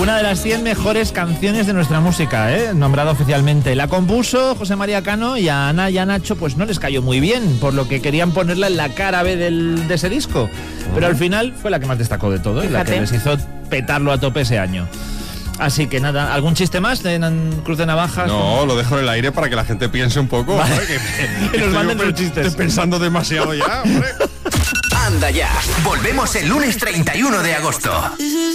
una de las 100 mejores canciones de nuestra música, nombrada oficialmente. La compuso José María Cano y a Ana y a Nacho pues no les cayó muy bien, por lo que querían ponerla en la cara B de ese disco. Pero al final fue la que más destacó de todo y la que les hizo petarlo a tope ese año. Así que nada, ¿algún chiste más de Cruz de Navajas? No, lo dejo en el aire para que la gente piense un poco. Vale. Que nos manden sus chistes. Estoy pensando demasiado ya, hombre. Anda ya, volvemos el lunes 31 de agosto.